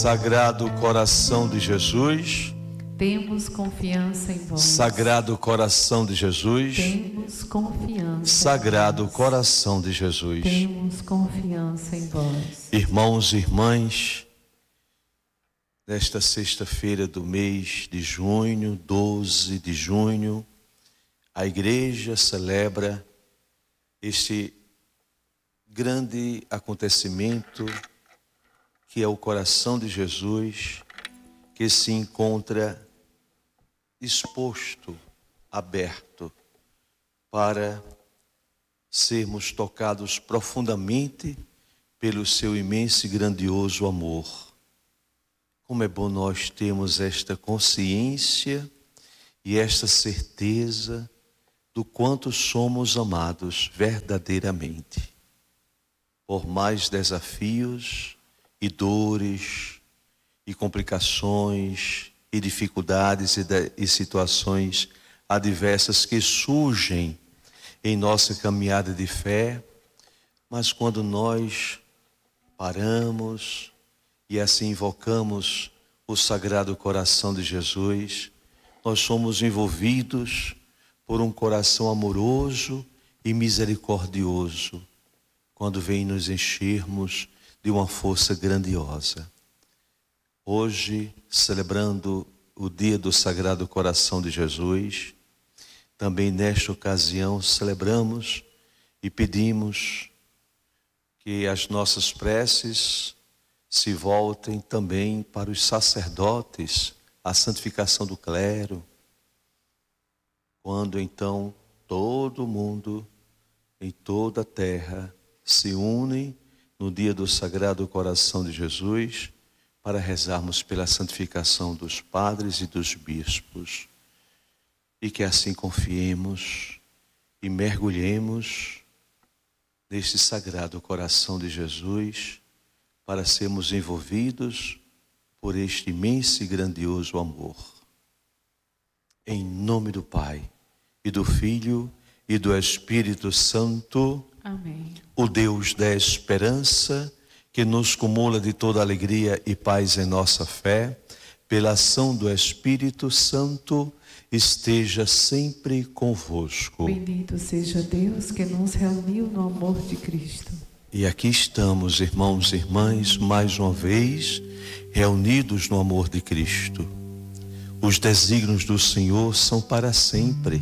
Sagrado coração de Jesus, temos confiança em vós. Sagrado coração de Jesus, Temos confiança. Sagrado coração de Jesus. Temos confiança em vós. Irmãos e irmãs, nesta sexta-feira do mês de junho, 12 de junho, a igreja celebra este grande acontecimento que é o coração de Jesus, que se encontra exposto, aberto, para sermos tocados profundamente pelo seu imenso e grandioso amor. Como é bom nós termos esta consciência e esta certeza do quanto somos amados verdadeiramente. Por mais desafios e dores, e complicações, e dificuldades e situações adversas que surgem em nossa caminhada de fé, mas quando nós paramos e assim invocamos o Sagrado Coração de Jesus, nós somos envolvidos por um coração amoroso e misericordioso, quando vem nos enchermos de uma força grandiosa. Hoje, celebrando o dia do Sagrado Coração de Jesus, também nesta ocasião celebramos e pedimos que as nossas preces se voltem também para os sacerdotes, a santificação do clero, quando então todo mundo em toda a terra se une no dia do Sagrado Coração de Jesus, para rezarmos pela santificação dos padres e dos bispos. E que assim confiemos e mergulhemos neste Sagrado Coração de Jesus, para sermos envolvidos por este imenso e grandioso amor. Em nome do Pai, e do Filho, e do Espírito Santo. Amém. O Deus da esperança, que nos cumula de toda alegria e paz em nossa fé, pela ação do Espírito Santo, esteja sempre convosco. Bendito seja Deus que nos reuniu no amor de Cristo. E aqui estamos, irmãos e irmãs, mais uma vez, reunidos no amor de Cristo. Os desígnios do Senhor são para sempre.